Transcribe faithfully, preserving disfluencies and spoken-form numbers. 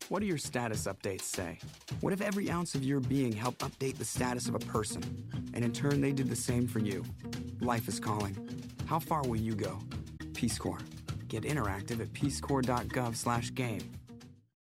What do your status updates say? What if every ounce of your being helped update the status of a person, and in turn they did the same for you? Life is calling. How far will you go? Peace Corps. Get interactive at peacecorps dot gov slash game.